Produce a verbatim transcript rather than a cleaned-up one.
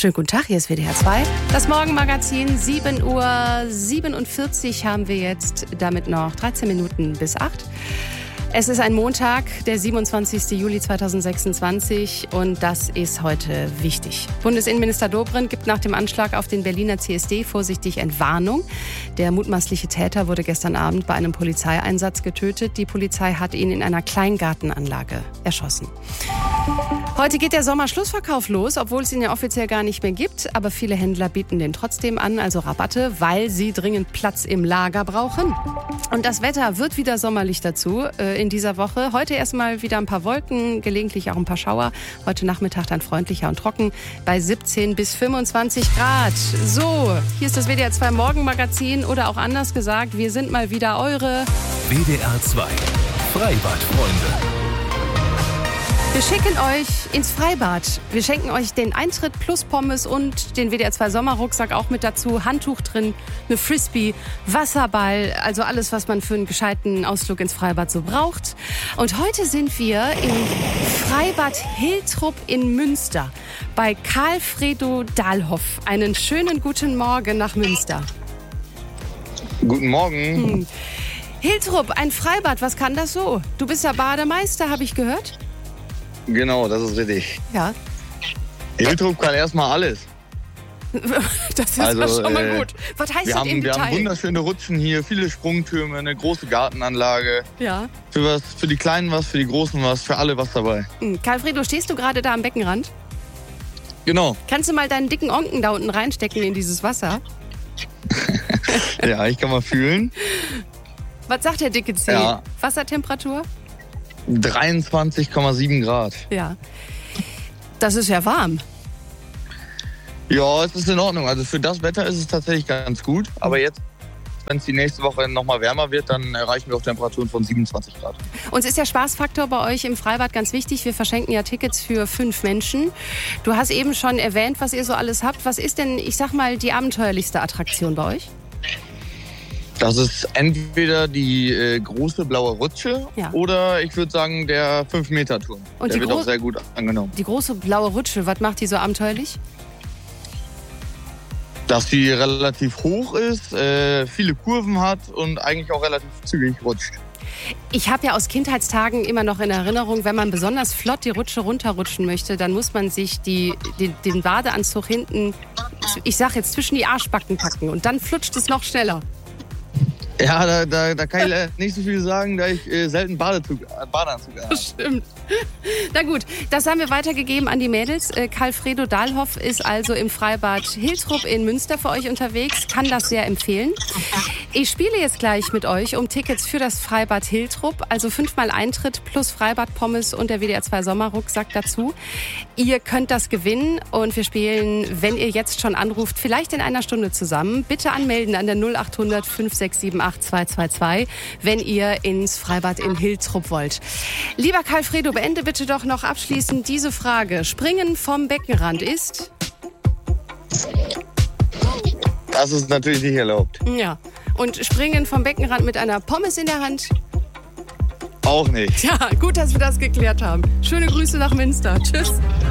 Schönen guten Tag, hier ist W D R zwei. Das Morgenmagazin, sieben Uhr siebenundvierzig haben wir jetzt, damit noch dreizehn Minuten bis acht. Es ist ein Montag, der siebenundzwanzigsten Juli zweitausendsechsundzwanzig und das ist heute wichtig. Bundesinnenminister Dobrindt gibt nach dem Anschlag auf den Berliner C S D vorsichtig Entwarnung. Der mutmaßliche Täter wurde gestern Abend bei einem Polizeieinsatz getötet. Die Polizei hat ihn in einer Kleingartenanlage erschossen. Heute geht der Sommerschlussverkauf los, obwohl es ihn ja offiziell gar nicht mehr gibt. Aber viele Händler bieten den trotzdem an, also Rabatte, weil sie dringend Platz im Lager brauchen. Und das Wetter wird wieder sommerlich dazu äh, in dieser Woche. Heute erstmal wieder ein paar Wolken, gelegentlich auch ein paar Schauer. Heute Nachmittag dann freundlicher und trocken bei siebzehn bis fünfundzwanzig Grad. So, hier ist das W D R zwei Morgenmagazin oder auch anders gesagt, wir sind mal wieder eure W D R zwei Freibadfreunde. Wir schicken euch ins Freibad. Wir schenken euch den Eintritt plus Pommes und den W D R zwei Sommerrucksack auch mit dazu. Handtuch drin, eine Frisbee, Wasserball, also alles, was man für einen gescheiten Ausflug ins Freibad so braucht. Und heute sind wir im Freibad Hiltrup in Münster bei Karl-Fredo Dahlhoff. Einen schönen guten Morgen nach Münster. Guten Morgen. Hm. Hiltrup, ein Freibad, was kann das so? Du bist ja Bademeister, habe ich gehört. Genau, das ist richtig. Ja. Hiltrup kann erstmal alles. Das ist also, schon mal äh, gut. Was heißt wir das haben, im Wir Detail? haben wunderschöne Rutschen hier, viele Sprungtürme, eine große Gartenanlage. Ja. Für, was, für die Kleinen was, für die Großen was, für alle was dabei. Hm. Karl-Fredo, stehst du gerade da am Beckenrand? Genau. Kannst du mal deinen dicken Onken da unten reinstecken in dieses Wasser? Ja, ich kann mal fühlen. Was sagt der dicke Zeh? Ja. Wassertemperatur? dreiundzwanzig Komma sieben Grad. Ja. Das ist ja warm. Ja, es ist in Ordnung. Also für das Wetter ist es tatsächlich ganz gut. Aber jetzt, wenn es die nächste Woche nochmal wärmer wird, dann erreichen wir auch Temperaturen von siebenundzwanzig Grad. Uns ist der Spaßfaktor bei euch im Freibad ganz wichtig. Wir verschenken ja Tickets für fünf Menschen. Du hast eben schon erwähnt, was ihr so alles habt. Was ist denn, ich sag mal, die abenteuerlichste Attraktion bei euch? Das ist entweder die äh, große blaue Rutsche Ja. oder ich würde sagen der fünf Meter Turm. Und der die wird gro- auch sehr gut angenommen. Die große blaue Rutsche, was macht die so abenteuerlich? Dass sie relativ hoch ist, äh, viele Kurven hat und eigentlich auch relativ zügig rutscht. Ich habe ja aus Kindheitstagen immer noch in Erinnerung, wenn man besonders flott die Rutsche runterrutschen möchte, dann muss man sich die, die, den Badeanzug hinten, ich sag jetzt, zwischen die Arschbacken packen und dann flutscht es noch schneller. Ja, da, da, da kann ich leider nicht so viel sagen, da ich äh, selten Badezug, äh, Badeanzug habe. Stimmt. Na gut, das haben wir weitergegeben an die Mädels. Äh, Karl-Fredo Dahlhoff ist also im Freibad Hiltrup in Münster für euch unterwegs, kann das sehr empfehlen. Ich spiele jetzt gleich mit euch um Tickets für das Freibad Hiltrup, also fünfmal Eintritt plus Freibad-Pommes und der W D R zwei Sommerrucksack dazu. Ihr könnt das gewinnen und wir spielen, wenn ihr jetzt schon anruft, vielleicht in einer Stunde zusammen. Bitte anmelden an der null acht hundert fünf sechs sieben acht zwei zwei zwei, wenn ihr ins Freibad in Hiltrup wollt. Lieber Karl-Fredo, beende bitte doch noch abschließend diese Frage. Springen vom Beckenrand ist? Das ist natürlich nicht erlaubt. Ja. Und springen vom Beckenrand mit einer Pommes in der Hand? Auch nicht. Ja, gut, dass wir das geklärt haben. Schöne Grüße nach Münster. Tschüss.